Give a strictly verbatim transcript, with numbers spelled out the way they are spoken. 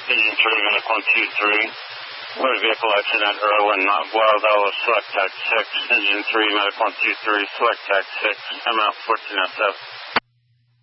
Engine three, Medic one two three. Motor vehicle accident, Irwin, Wild Owl, Select Tag six. Engine three, Medic one two three, Select Tag six. I'm out fourteen oh seven.